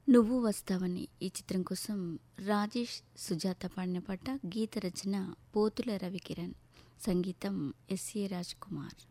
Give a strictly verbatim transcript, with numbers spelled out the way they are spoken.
నువ్వు వస్తావని ఈ చిత్రం కోసం రాజేష్ సుజాత పాడిన పాట. గీత రచన పోతుల రవికిరణ్, సంగీతం ఎస్ఏ రాజ్ కుమార్.